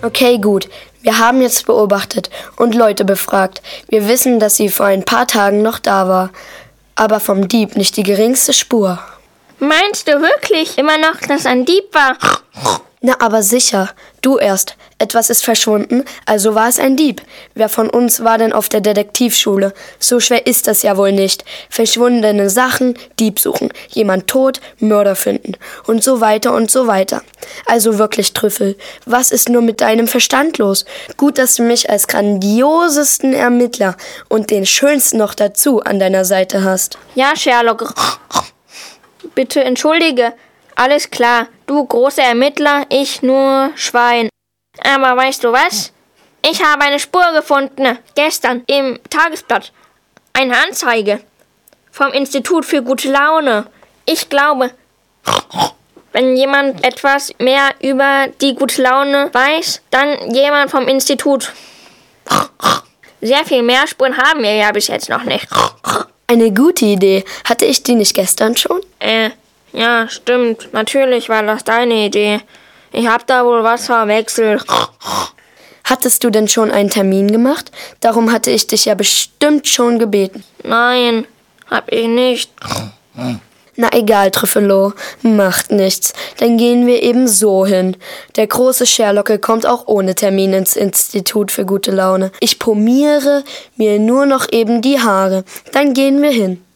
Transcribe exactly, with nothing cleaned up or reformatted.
Okay, gut. Wir haben jetzt beobachtet und Leute befragt. Wir wissen, dass sie vor ein paar Tagen noch da war. Aber vom Dieb nicht die geringste Spur. Meinst du wirklich immer noch, dass ein Dieb war? Na, aber sicher. Du erst. Etwas ist verschwunden, also war es ein Dieb. Wer von uns war denn auf der Detektivschule? So schwer ist das ja wohl nicht. Verschwundene Sachen, Dieb suchen. Jemand tot, Mörder finden. Und so weiter und so weiter. Also wirklich, Trüffel, was ist nur mit deinem Verstand los? Gut, dass du mich als grandiosesten Ermittler und den schönsten noch dazu an deiner Seite hast. Ja, Sherlock. Bitte entschuldige. Alles klar. Du großer Ermittler, ich nur Schwein. Aber weißt du was? Ich habe eine Spur gefunden. Gestern im Tagesblatt. Eine Anzeige. Vom Institut für gute Laune. Ich glaube, wenn jemand etwas mehr über die gute Laune weiß, dann jemand vom Institut. Sehr viel mehr Spuren haben wir ja bis jetzt noch nicht. Eine gute Idee. Hatte ich die nicht gestern schon? Äh, ja, stimmt. Natürlich war das deine Idee. Ich hab da wohl was verwechselt. Hattest du denn schon einen Termin gemacht? Darum hatte ich dich ja bestimmt schon gebeten. Nein, hab ich nicht. Na egal, Trüffelo, macht nichts. Dann gehen wir eben so hin. Der große Sherlocke kommt auch ohne Termin ins Institut für gute Laune. Ich pomiere mir nur noch eben die Haare. Dann gehen wir hin.